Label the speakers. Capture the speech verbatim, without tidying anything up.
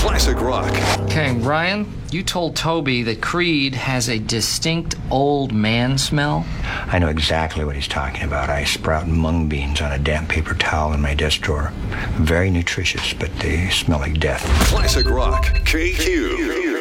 Speaker 1: Classic rock.
Speaker 2: Okay, Ryan, you told Toby that Creed has a distinct old man smell.
Speaker 3: I know exactly what he's talking about. I sprout mung beans on a damp paper towel in my desk drawer. Very nutritious, but they smell like death.
Speaker 1: Classic rock. K Q.